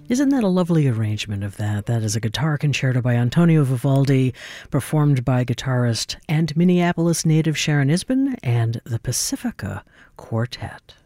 Isn't that a lovely arrangement of that? That is a guitar concerto by Antonio Vivaldi, performed by guitarist and Minneapolis native Sharon Isbin and the Pacifica Quartet.